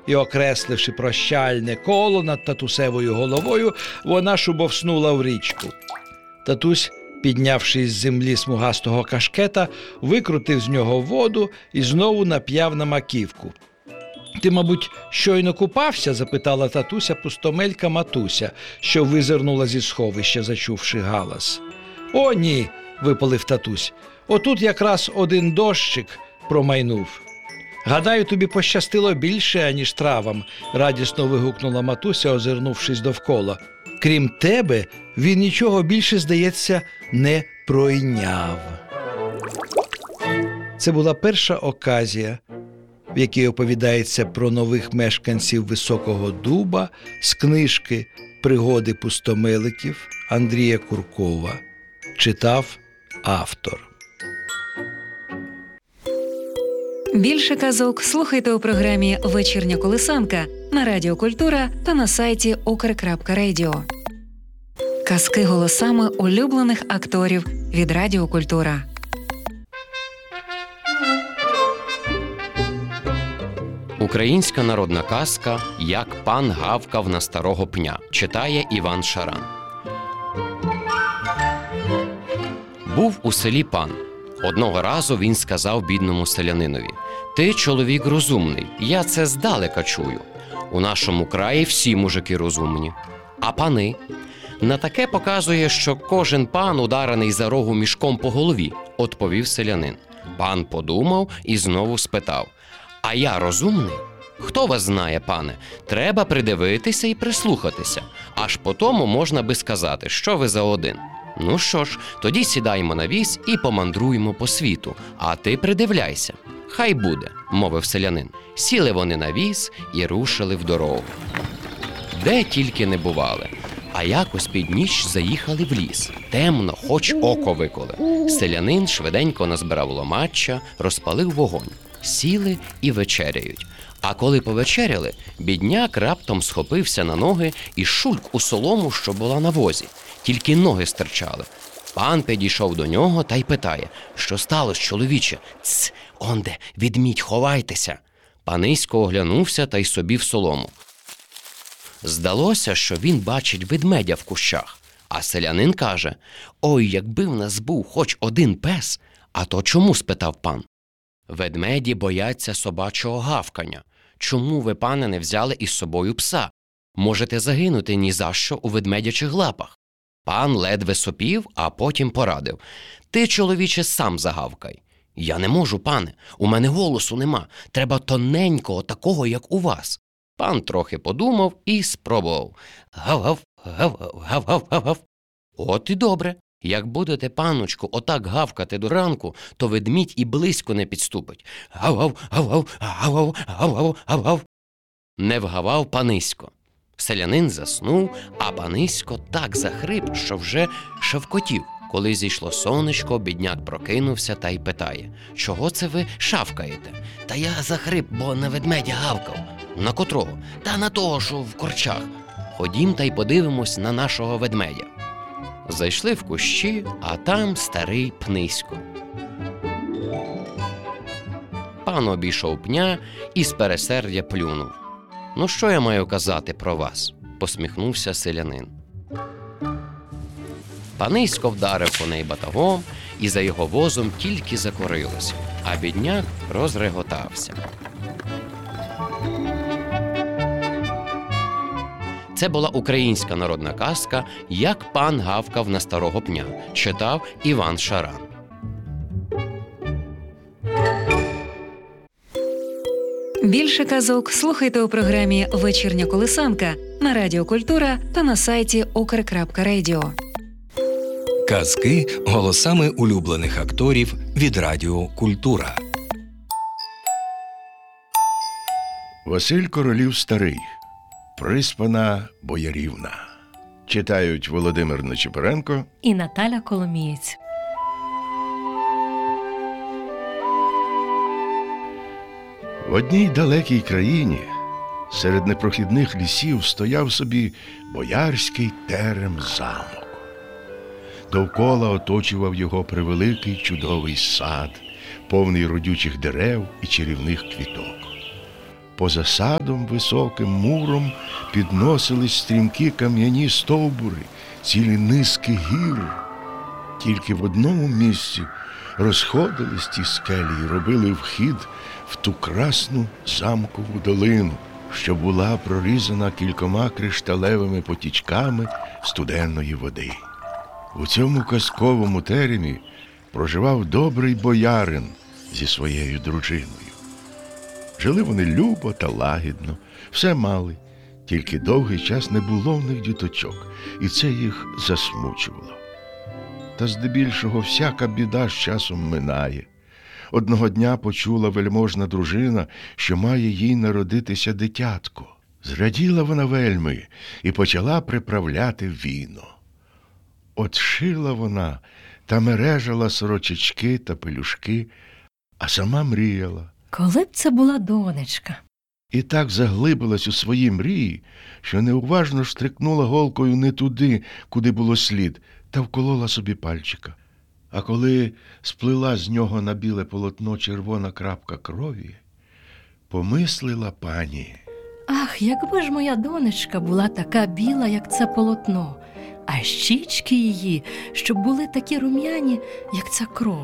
і, окресливши прощальне коло над татусевою головою, вона шубовснула в річку. Татусь, піднявши з землі смугастого кашкета, викрутив з нього воду і знову нап'яв на маківку. «Ти, мабуть, щойно купався?» – запитала татуся пустомелька Матуся, що визирнула зі сховища, зачувши галас. «О, ні!» – випалив татусь. «Отут якраз один дощик промайнув». «Гадаю, тобі пощастило більше, аніж травам», – радісно вигукнула Матуся, озирнувшись довкола. «Крім тебе, він нічого більше, здається, не пройняв». Це була перша оказія, в якій оповідається про нових мешканців Високого Дуба з книжки «Пригоди пустомеликів» Андрія Куркова. Читав автор. Більше казок слухайте у програмі «Вечірня колисанка» на Радіо Культура та на сайті ukr.radio. Казки голосами улюблених акторів від Радіо Культура. Українська народна казка «Як пан гавкав на старого пня» читає Іван Шаран. Був у селі пан. Одного разу він сказав бідному селянинові: «Ти чоловік розумний, я це здалека чую. У нашому краї всі мужики розумні. А пани?» «На таке показує, що кожен пан ударений за рогу мішком по голові», – відповів селянин. Пан подумав і знову спитав: «А я розумний?» «Хто вас знає, пане? Треба придивитися і прислухатися. Аж по тому можна би сказати, що ви за один». «Ну що ж, тоді сідаймо на віз і помандруємо по світу, а ти придивляйся». «Хай буде», – мовив селянин. Сіли вони на віз і рушили в дорогу. Де тільки не бували. А якось під ніч заїхали в ліс. Темно, хоч око виколи. Селянин швиденько назбирав ломаччя, розпалив вогонь. Сіли і вечеряють. А коли повечеряли, бідняк раптом схопився на ноги і шульк у солому, що була на возі. Тільки ноги стирчали. Пан підійшов до нього та й питає: «Що сталося, чоловіче?» «Цс, онде, відмідь, ховайтеся!» Панисько оглянувся та й собі в солому. Здалося, що він бачить ведмедя в кущах. А селянин каже: «Ой, якби в нас був хоч один пес!» «А то чому?» – спитав пан. «Ведмеді бояться собачого гавкання. Чому ви, пане, не взяли із собою пса? Можете загинути ні за що у ведмедячих лапах». Пан ледве сопів, а потім порадив: «Ти, чоловіче, сам загавкай». «Я не можу, пане, у мене голосу нема. Треба тоненького, такого, як у вас». Пан трохи подумав і спробував: «Гав-гав, гав-гав, гав-гав, гав-гав». «От і добре. Як будете, паночку, отак гавкати до ранку, то ведмідь і близько не підступить. Гав-гав, гав-гав, гав-гав, гав-гав, гав-гав». Не вгавав панисько. Селянин заснув, а панисько так захрип, що вже шавкотів. Коли зійшло сонечко, бідняк прокинувся та й питає: «Чого це ви шавкаєте?» «Та я захрип, бо на ведмедя гавкав». «На котрого?» «Та на того, що в корчах». «Ходім та й подивимось на нашого ведмедя». Зайшли в кущі, а там старий пнисько. Пан обійшов пня і з пересердя плюнув. «Ну що я маю казати про вас?» – посміхнувся селянин. Панисько вдарив коней батогом, і за його возом тільки закорилося, а бідняк розреготався. Це була українська народна казка «Як пан гавкав на старого пня». Читав Іван Шаран. Більше казок слухайте у програмі «Вечірня колисанка» на Радіо Культура та на сайті ukr.radio. Казки голосами улюблених акторів від Радіо Культура. Василь Королів старий. Приспана боярівна. Читають Володимир Нечипоренко і Наталя Коломієць. В одній далекій країні серед непрохідних лісів стояв собі боярський терем-замок. Довкола оточував його превеликий чудовий сад, повний родючих дерев і чарівних квіток. Поза садом високим муром підносились стрімкі кам'яні стовбури, цілі низки гір. Тільки в одному місці розходились ті скелі і робили вхід в ту красну замкову долину, що була прорізана кількома кришталевими потічками студенної води. У цьому казковому теремі проживав добрий боярин зі своєю дружиною. Жили вони любо та лагідно, все мали, тільки довгий час не було в них діточок, і це їх засмучувало. Та здебільшого всяка біда з часом минає. Одного дня почула вельможна дружина, що має їй народитися дитятко. Зраділа вона вельми і почала приправляти віно. От шила вона та мережала сорочечки та пелюшки, а сама мріяла. Коли б це була донечка? І так заглибилась у свої мрії, що неуважно штрикнула голкою не туди, куди було слід, та вколола собі пальчика. А коли сплила з нього на біле полотно червона крапка крові, помислила пані: Ах, якби ж моя донечка була така біла, як це полотно, а щічки її, щоб були такі рум'яні, як ця кров.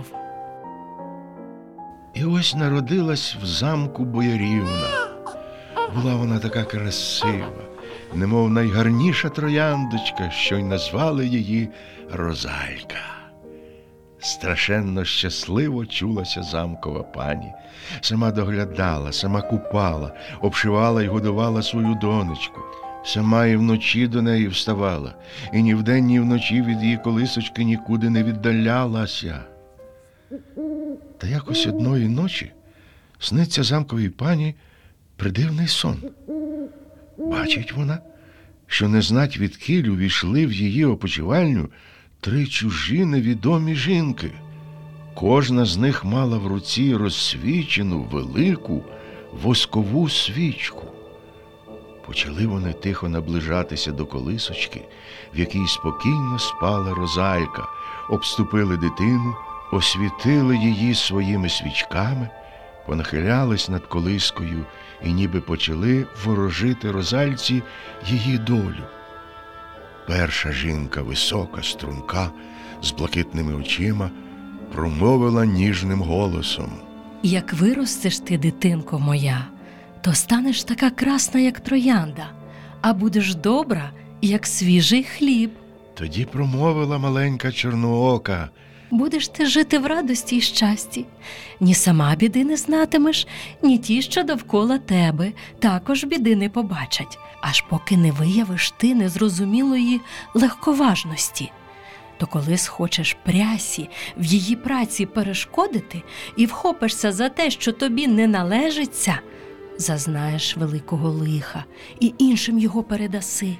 І ось народилась в замку боярівна. Була вона така красива, немов найгарніша трояндочка, що й назвали її Розалька. Страшенно щасливо чулася замкова пані. Сама доглядала, сама купала, обшивала й годувала свою донечку. Сама і вночі до неї вставала, і ні вдень, ні вночі від її колисочки нікуди не віддалялася. Та якось одної ночі сниться замковій пані придивний сон. Бачить вона, що не знать відкіль увійшли в її опочивальню 3 чужі невідомі жінки. Кожна з них мала в руці розсвічену велику воскову свічку. Почали вони тихо наближатися до колисочки, в якій спокійно спала Розалька, обступили дитину, освітили її своїми свічками, понахилялись над колискою і ніби почали ворожити Розальці її долю. Перша жінка, висока, струнка, з блакитними очима, промовила ніжним голосом: Як виростеш ти, дитинко моя, то станеш така красна, як троянда, а будеш добра, як свіжий хліб. Тоді промовила маленька чорноока: Будеш ти жити в радості й щасті. Ні сама біди не знатимеш, ні ті, що довкола тебе, також біди не побачать, аж поки не виявиш ти незрозумілої легковажності. То коли схочеш прясі в її праці перешкодити і вхопишся за те, що тобі не належиться, зазнаєш великого лиха і іншим його передаси.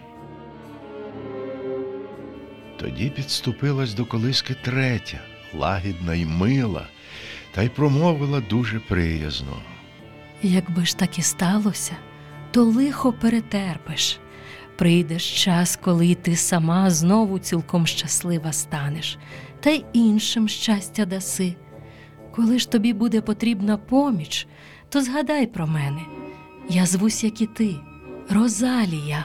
Тоді підступилась до колиски третя, лагідна й мила, та й промовила дуже приязно: Якби ж так і сталося, то лихо перетерпиш. Прийдеш час, коли ти сама знову цілком щаслива станеш, та й іншим щастя даси. Коли ж тобі буде потрібна поміч, то згадай про мене. Я звусь, як і ти, Розалія.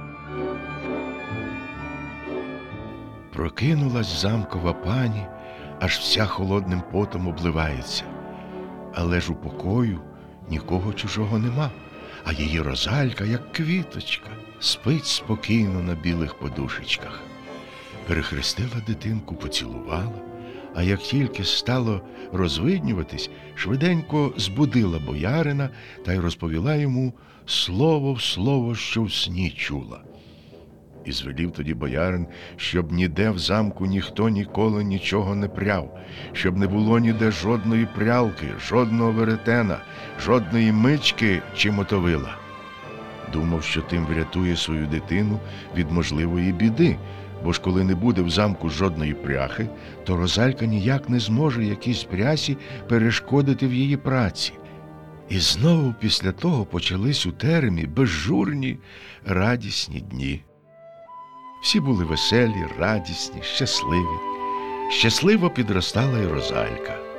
Прокинулась замкова пані, аж вся холодним потом обливається. Але ж у покою нікого чужого нема, а її Розалька, як квіточка, спить спокійно на білих подушечках. Перехрестила дитинку, поцілувала, а як тільки стало розвиднюватись, швиденько збудила боярина та й розповіла йому слово в слово, що в сні чула. І звелів тоді боярин, щоб ніде в замку ніхто ніколи нічого не пряв, щоб не було ніде жодної прялки, жодного веретена, жодної мички чи мотовила. Думав, що тим врятує свою дитину від можливої біди, бо ж коли не буде в замку жодної пряхи, то Розалька ніяк не зможе якійсь прясі перешкодити в її праці. І знову після того почались у теремі безжурні, радісні дні. Всі були веселі, радісні, щасливі. Щасливо підростала й Розалька.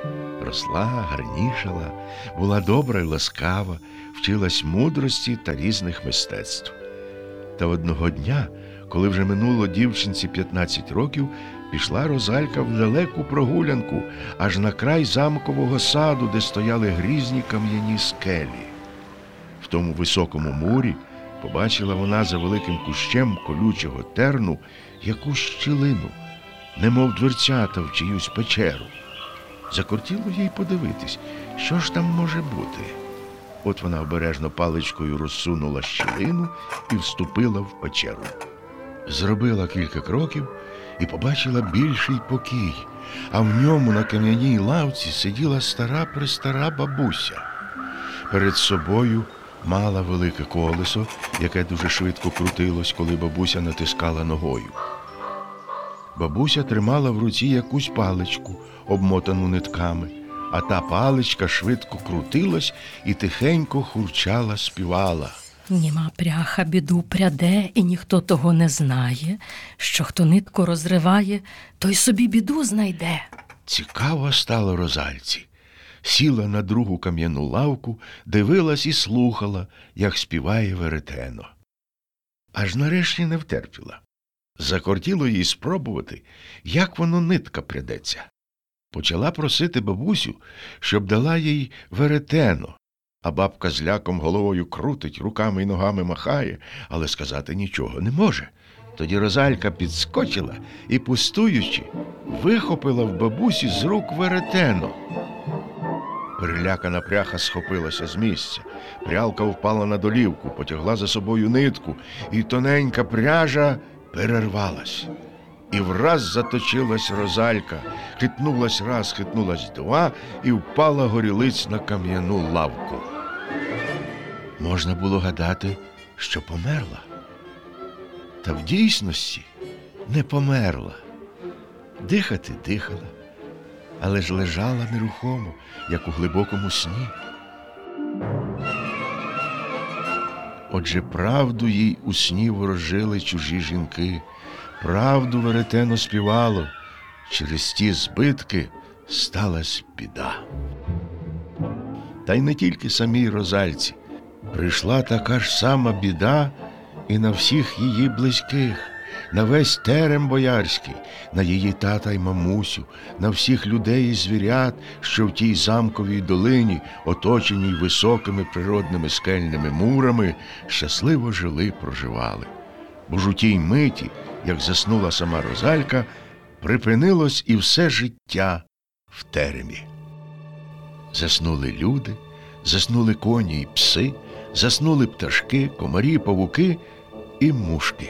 Росла, гарнішала, була добра й ласкава, вчилась мудрості та різних мистецтв. Та одного дня, коли вже минуло дівчинці 15 років, пішла Розалька в далеку прогулянку, аж на край замкового саду, де стояли грізні кам'яні скелі. В тому високому мурі побачила вона за великим кущем колючого терну якусь щілину, немов дверцята в чиюсь печеру. Закортіло їй подивитись, що ж там може бути. От вона обережно паличкою розсунула щілину і вступила в печеру. Зробила кілька кроків і більший покій, а в ньому на кам'яній лавці сиділа стара-престара бабуся. Перед собою мала велике колесо, яке дуже швидко крутилось, коли бабуся натискала ногою. Бабуся тримала в руці якусь паличку, обмотану нитками, а та паличка швидко крутилась і тихенько хурчала, співала. Німа пряха біду пряде, і ніхто того не знає, що хто нитку розриває, той собі біду знайде. Цікаво стало Розальці. Сіла на другу кам'яну лавку, дивилась і слухала, як співає веретено. Аж нарешті не втерпіла. Закортіло їй спробувати, як воно нитка прядеться. Почала просити бабусю, щоб дала їй веретено, а бабка з ляком головою крутить, руками й ногами махає, але сказати нічого не може. Тоді Розалька підскочила і, пустуючи, вихопила в бабусі з рук веретено. Перелякана пряха схопилася з місця. Прялка впала на долівку, потягла за собою нитку, і тоненька пряжа перервалась. І враз заточилась Розалька, хитнулась раз, хитнулась два і впала горілиць на кам'яну лавку. Можна було гадати, що померла. Та в дійсності не померла. Дихати дихала, але ж лежала нерухомо, як у глибокому сні. Отже, правду їй у сні ворожили чужі жінки, правду веретено співало, через ті збитки сталась біда. Та й не тільки самій Розальці. Прийшла така ж сама біда і на всіх її близьких, на весь терем боярський, на її тата й мамусю, на всіх людей і звірят, що в тій замковій долині, оточеній високими природними скельними мурами, щасливо жили-проживали. Бо ж у тій миті, як заснула сама Розалька, припинилось і все життя в теремі. Заснули люди, заснули коні й пси, заснули пташки, комарі, павуки і мушки.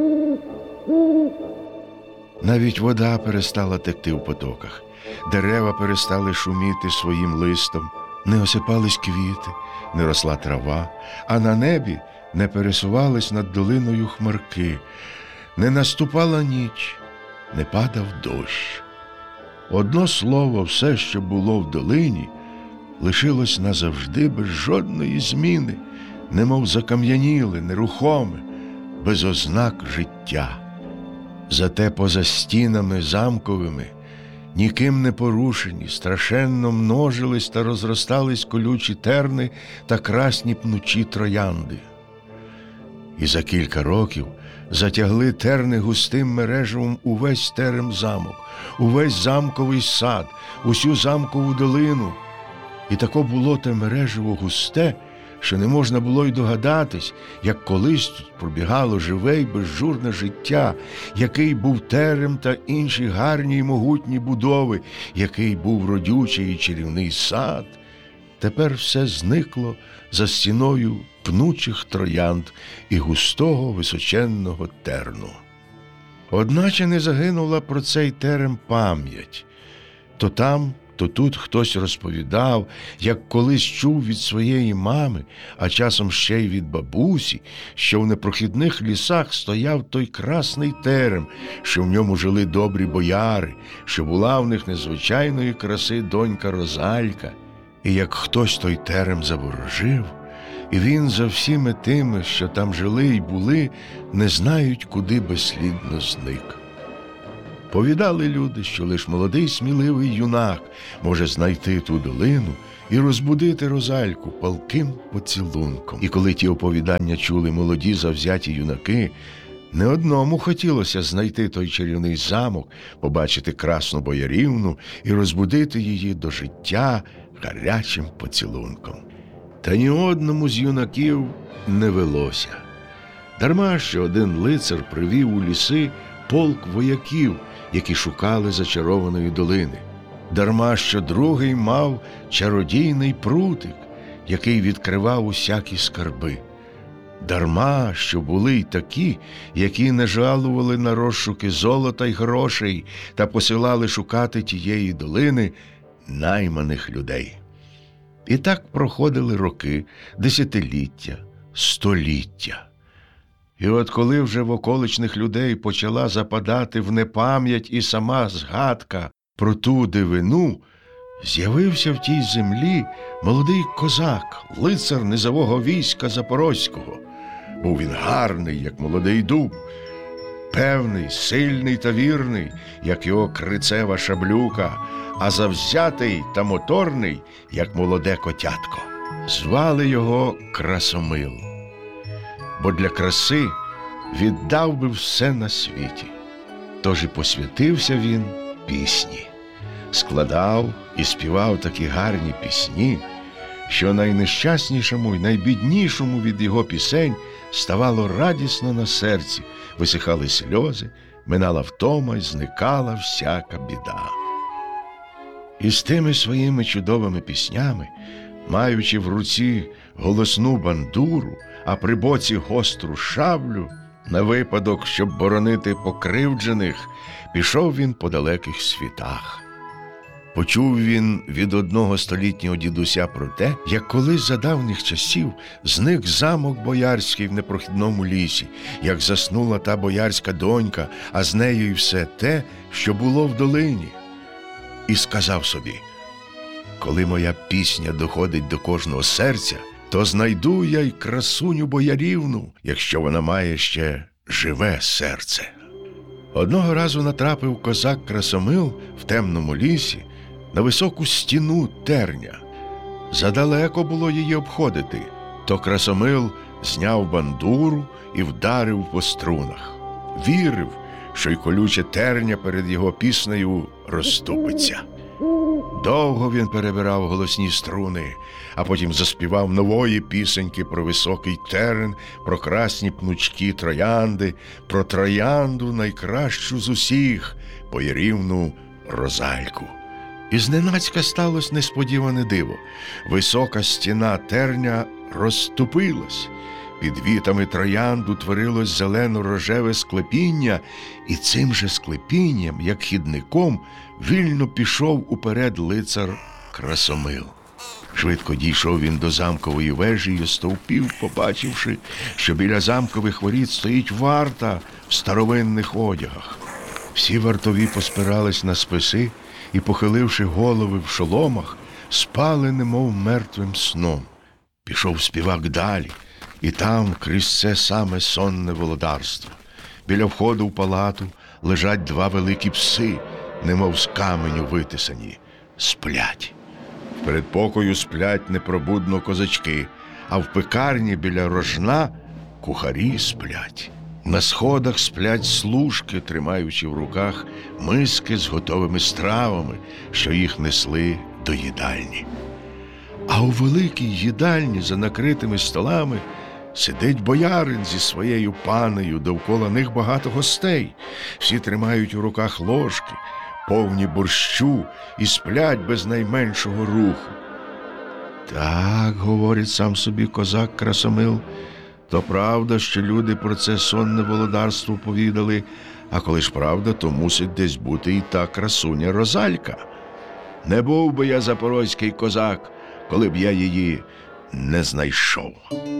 Навіть вода перестала текти в потоках, дерева перестали шуміти своїм листом, не осипались квіти, не росла трава, а на небі не пересувались над долиною хмарки, не наступала ніч, не падав дощ. Одно слово, все, що було в долині, лишилось назавжди без жодної зміни, немов закам'яніле, нерухоме, без ознак життя. Зате поза стінами замковими, ніким не порушені, страшенно множились та розростались колючі терни та красні пнучі троянди. І за кілька років затягли терни густим мережевом увесь терем замок, увесь замковий сад, усю замкову долину. І тако було те мережево густе, що не можна було й догадатись, як колись тут пробігало живе й безжурне життя, який був терем та інші гарні й могутні будови, який був родючий і чарівний сад. Тепер все зникло за стіною пнучих троянд і густого височенного терну. Одначе не загинула про цей терем пам'ять. То там, то тут хтось розповідав, як колись чув від своєї мами, а часом ще й від бабусі, що в непрохідних лісах стояв той красний терем, що в ньому жили добрі бояри, що була в них незвичайної краси донька Розалька. І як хтось той терем заворожив, і він за всіми тими, що там жили й були, не знають, куди безслідно зник. Повідали люди, що лиш молодий сміливий юнак може знайти ту долину і розбудити Розальку палким поцілунком. І коли ті оповідання чули молоді завзяті юнаки, не одному хотілося знайти той чарівний замок, побачити красну боярівну і розбудити її до життя гарячим поцілунком. Та ні одному з юнаків не велося. Дарма що один лицар привів у ліси полк вояків, які шукали зачарованої долини. Дарма що другий мав чародійний прутик, який відкривав усякі скарби. Дарма що були й такі, які не жалували на розшуки золота й грошей та посилали шукати тієї долини найманих людей. І так проходили роки, десятиліття, століття. І от коли вже в околичних людей почала западати в непам'ять і сама згадка про ту дивину, з'явився в тій землі молодий козак, лицар низового війська Запорозького. Був він гарний, як молодий дуб, певний, сильний та вірний, як його крицева шаблюка, а завзятий та моторний, як молоде котятко. Звали його Красомил, бо для краси віддав би все на світі. Тож і посвятився він пісні. Складав і співав такі гарні пісні, що найнещаснішому й найбіднішому від його пісень ставало радісно на серці, висихали сльози, минала втома й зникала всяка біда. І з тими своїми чудовими піснями, маючи в руці голосну бандуру, а при боці гостру шаблю, на випадок, щоб боронити покривджених, пішов він по далеких світах. Почув він від одного столітнього дідуся про те, як колись за давніх часів зник замок боярський в непрохідному лісі, як заснула та боярська донька, а з нею й все те, що було в долині. І сказав собі: коли моя пісня доходить до кожного серця, то знайду я й красуню боярівну, якщо вона має ще живе серце. Одного разу натрапив козак Красомил в темному лісі на високу стіну терня. Задалеко було її обходити, то Красомил зняв бандуру і вдарив по струнах. Вірив, що й колюче терня перед його піснею розступиться. Довго він перебирав голосні струни, а потім заспівав нової пісеньки про високий терен, про красні пнучки троянди, про троянду найкращу з усіх, боярівну Розальку. І зненацька сталося несподіване диво. Висока стіна терня розступилась. Під вітами троянд утворилось зелено-рожеве склепіння, і цим же склепінням, як хідником, вільно пішов уперед лицар Красомил. Швидко дійшов він до замкової вежі й остовпів, побачивши, що біля замкових воріт стоїть варта в старовинних одягах. Всі вартові поспирались на списи і, похиливши голови в шоломах, спали немов мертвим сном. Пішов співак далі, і там, крізь це саме сонне володарство, біля входу в палату лежать два великі пси, немов з каменю витисані, сплять. В передпокою сплять непробудно козачки, а в пекарні біля рожна кухарі сплять. На сходах сплять служки, тримаючи в руках миски з готовими стравами, що їх несли до їдальні. А у великій їдальні за накритими столами сидить боярин зі своєю панею, довкола них багато гостей. Всі тримають у руках ложки, повні борщу, і сплять без найменшого руху. Так, говорить сам собі козак Красомил, то правда, що люди про це сонне володарство повідали, а коли ж правда, то мусить десь бути і та красуня Розалька. Не був би я запорозький козак, коли б я її не знайшов.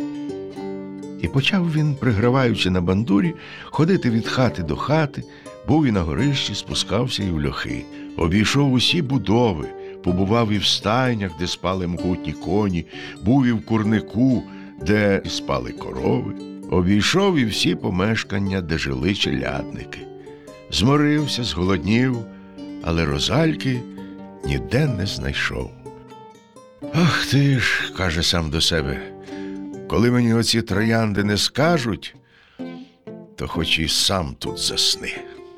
І почав він, приграваючи на бандурі, ходити від хати до хати, був і на горищі, спускався і в льохи. Обійшов усі будови, побував і в стайнях, де спали могутні коні, був і в курнику, де спали корови, обійшов і всі помешкання, де жили челядники. Зморився, зголоднів, але Розальки ніде не знайшов. «Ах ти ж», – каже сам до себе, – «коли мені оці троянди не скажуть, то хоч і сам тут засни».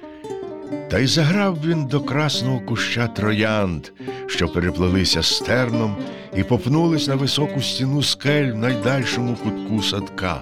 Та й заграв він до красного куща троянд, що переплелися стерном і попнулись на високу стіну скель в найдальшому кутку садка.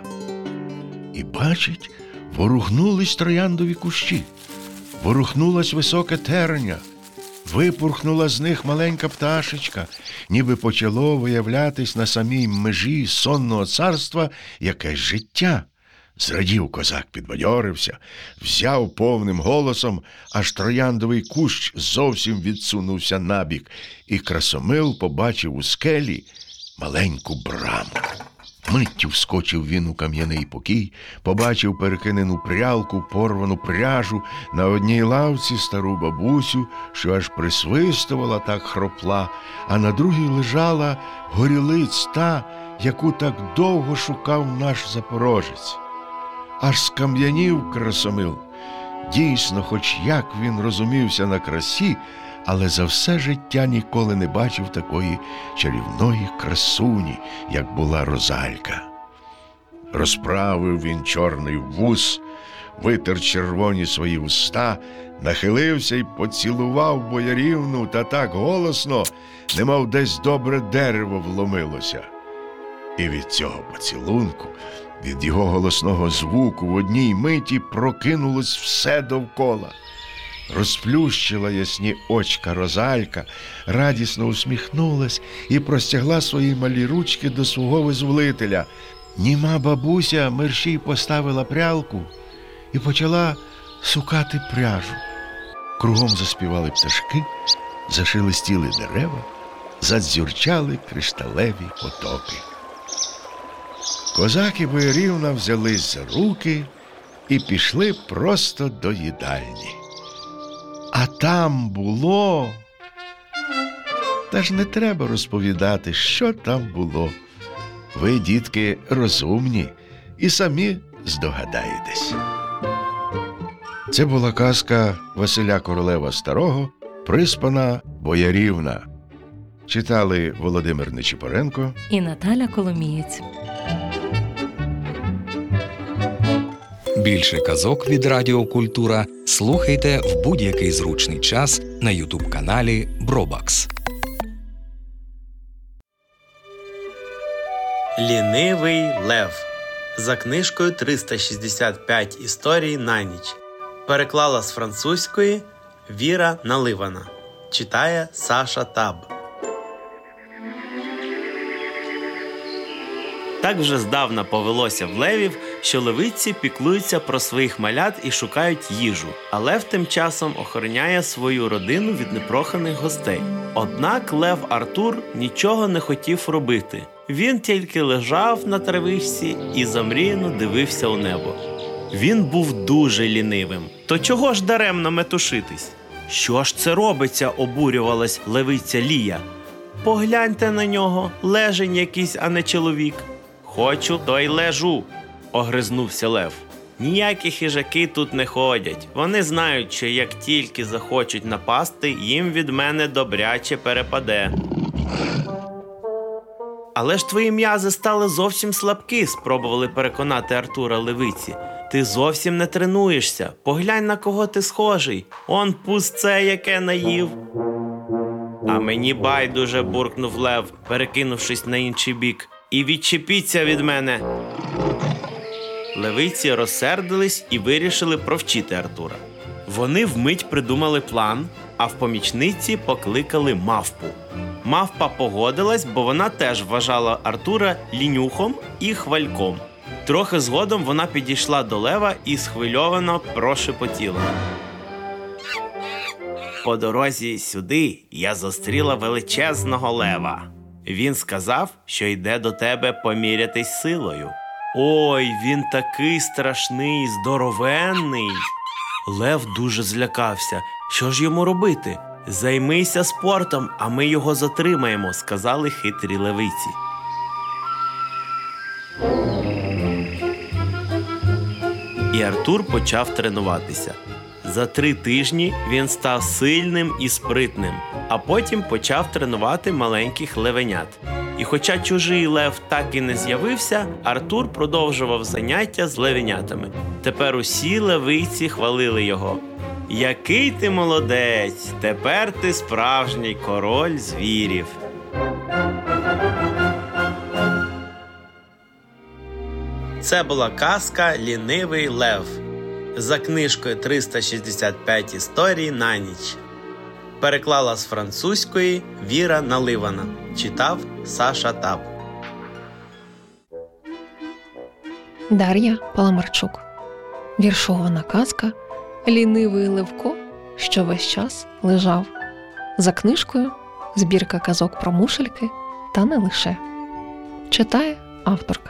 І бачить, ворухнулись трояндові кущі, ворухнулась високе тереня, випурхнула з них маленька пташечка, ніби почало виявлятись на самій межі сонного царства якесь життя. Зрадів козак, підбадьорився, взяв повним голосом, аж трояндовий кущ зовсім відсунувся набік, і Красомил побачив у скелі маленьку браму. Миттю вскочив він у кам'яний покій, побачив перекинену прялку, порвану пряжу, на одній лавці стару бабусю, що аж присвистувала, так хропла, а на другій лежала горілиць та, яку так довго шукав наш запорожець. Аж скам'янів Красомил. Дійсно, хоч як він розумівся на красі, але за все життя ніколи не бачив такої чарівної красуні, як була Розалька. Розправив він чорний вус, витер червоні свої уста, нахилився й поцілував боярівну та так голосно, немов десь добре дерево вломилося. І від цього поцілунку, від його голосного звуку в одній миті прокинулось все довкола. Розплющила ясні очка Розалька, радісно усміхнулась і простягла свої малі ручки до свого визволителя. Німа бабуся мерщій поставила прялку і почала сукати пряжу. Кругом заспівали пташки, зашелестіли дерева, задзюрчали кришталеві потоки. Козак і боярівна взялись за руки і пішли просто до їдальні. А там було... Та ж не треба розповідати, що там було. Ви, дітки, розумні і самі здогадаєтесь. Це була казка Василя Королева Старого «Приспана боярівна». Читали Володимир Нечипоренко і Наталя Коломієць. Більше казок від Радіо Культура слухайте в будь-який зручний час на ютуб-каналі Бробакс. Лінивий лев. За книжкою 365 історій на ніч. Переклала з французької Віра Наливана. Читає Саша Таб. Так вже здавна повелося в левів, що левиці піклуються про своїх малят і шукають їжу, а лев тим часом охороняє свою родину від непроханих гостей. Однак лев Артур нічого не хотів робити. Він тільки лежав на травичці і замріяно дивився у небо. Він був дуже лінивим. То чого ж даремно метушитись? Що ж це робиться, обурювалась левиця Лія. Погляньте на нього, лежень якийсь, а не чоловік. Хочу, то й лежу, огризнувся лев. Ніякі хижаки тут не ходять. Вони знають, що як тільки захочуть напасти, їм від мене добряче перепаде. Але ж твої м'язи стали зовсім слабкі, спробували переконати Артура левиці. Ти зовсім не тренуєшся. Поглянь, на кого ти схожий. Он пусце, яке наїв. А мені байдуже, буркнув лев, перекинувшись на інший бік. І відчепіться від мене. Левиці розсердились і вирішили провчити Артура. Вони вмить придумали план, а в помічниці покликали мавпу. Мавпа погодилась, бо вона теж вважала Артура лінюхом і хвальком. Трохи згодом вона підійшла до лева і схвильовано прошепотіла. По дорозі сюди я зустріла величезного лева. Він сказав, що йде до тебе помірятись силою. Ой, він такий страшний, здоровенний. Лев дуже злякався. Що ж йому робити? Займися спортом, а ми його затримаємо, сказали хитрі левиці. І Артур почав тренуватися. За 3 тижні він став сильним і спритним, а потім почав тренувати маленьких левенят. І хоча чужий лев так і не з'явився, Артур продовжував заняття з левенятами. Тепер усі левиці хвалили його. «Який ти молодець! Тепер ти справжній король звірів!» Це була казка «Лінивий лев» за книжкою «365 історій на ніч». Переклала з французької Віра Наливана. Читав Саша Таб. Дар'я Паламарчук. Віршована казка «Лінивий Левко, що весь час лежав». За книжкою «Збірка казок про мушельки та не лише». Читає авторка.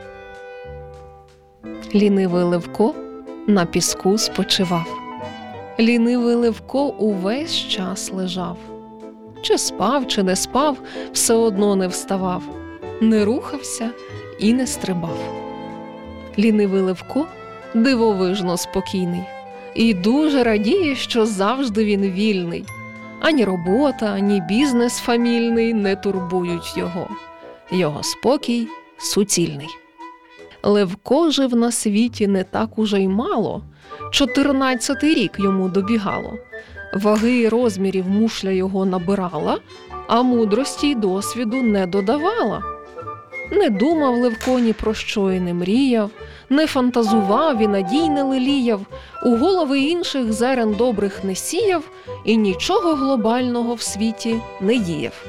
Лінивий Левко на піску спочивав. Лінивий Левко увесь час лежав. Чи спав, чи не спав, все одно не вставав, не рухався і не стрибав. Лінивий Левко дивовижно спокійний і дуже радіє, що завжди він вільний. Ані робота, ані бізнес фамільний не турбують його. Його спокій суцільний. Левко жив на світі не так уже й мало. 14-й рік йому добігало. Ваги й розмірів мушля його набирала, а мудрості й досвіду не додавала. Не думав Левко ні про що й не мріяв, не фантазував і надій не леліяв, у голови інших зерен добрих не сіяв і нічого глобального в світі не діяв.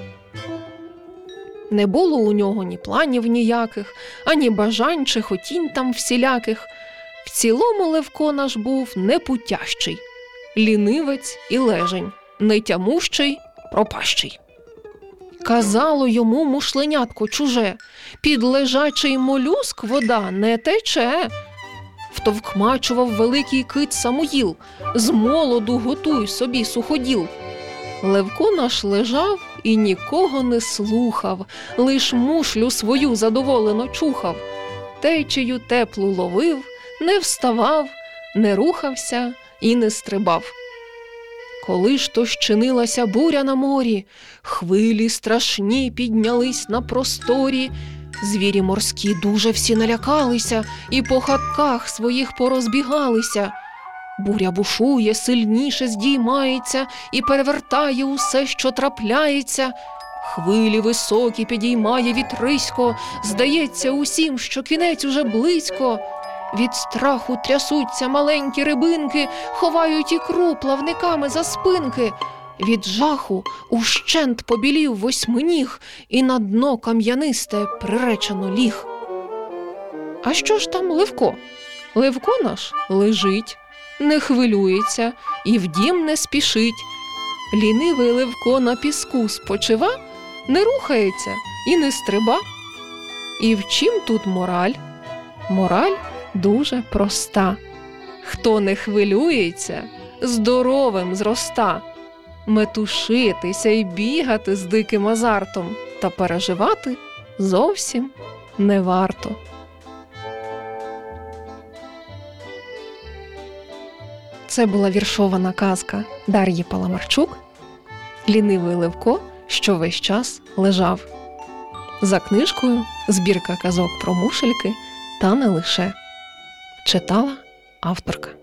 Не було у нього ні планів ніяких, ані бажань чи хотінь там всіляких. В цілому Левко наш був непутящий, лінивець і лежень, нетямущий, пропащий. Казало йому мушленятко чуже: під лежачий молюск вода не тече. Втовкмачував великий кит Самуїл: з молоду готуй собі суходіл. Левко наш лежав і нікого не слухав, лиш мушлю свою задоволено чухав. Течію теплу ловив, не вставав, не рухався і не стрибав. Коли ж то щинилася буря на морі, хвилі страшні піднялись на просторі, звірі морські дуже всі налякалися і по хатках своїх порозбігалися. Буря бушує, сильніше здіймається і перевертає усе, що трапляється. Хвилі високі підіймає вітрисько, здається усім, що кінець уже близько. Від страху трясуться маленькі рибинки, ховають ікру плавниками за спинки. Від жаху ущент побілів восьминіг і на дно кам'янисте приречено ліг. А що ж там Левко? Левко наш лежить, не хвилюється і в дім не спішить. Лінивий Левко на піску спочива, не рухається і не стриба. І в чим тут мораль? Мораль дуже проста. Хто не хвилюється, здоровим зроста. Метушитися й бігати з диким азартом та переживати зовсім не варто. Це була віршована казка Дар'ї Паламарчук «Лінивий Левко, що весь час лежав». За книжкою «Збірка казок про мушельки та не лише». Читала авторка.